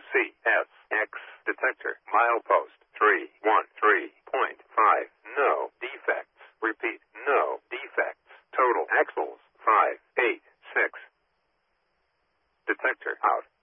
CSX detector. Milepost 313.5. No defects. Repeat, no defects. Total axles 586. Detector out.